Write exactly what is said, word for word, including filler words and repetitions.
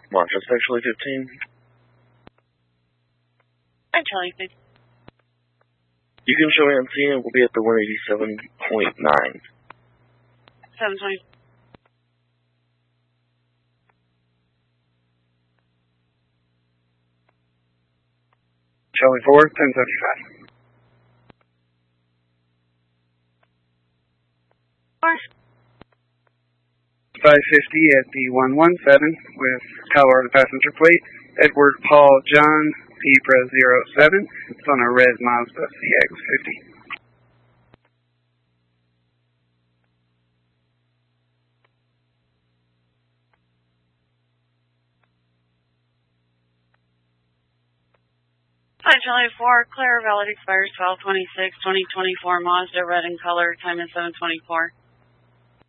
Marshall Sexually fifteen. Hi, Charlie fifteen. You can show me on scene and we'll be at the one eighty-seven point nine. seven twenty. Charlie four, ten seventy-five. Four. five fifty at the one one seven with color of the passenger plate. Edward Paul John, Libra zero seven. It's on a red Mazda C X fifty. Hi, Charlie four. Clear, valid expires twelve twenty-six, twenty twenty-four. Mazda, red in color. Time is seven twenty-four.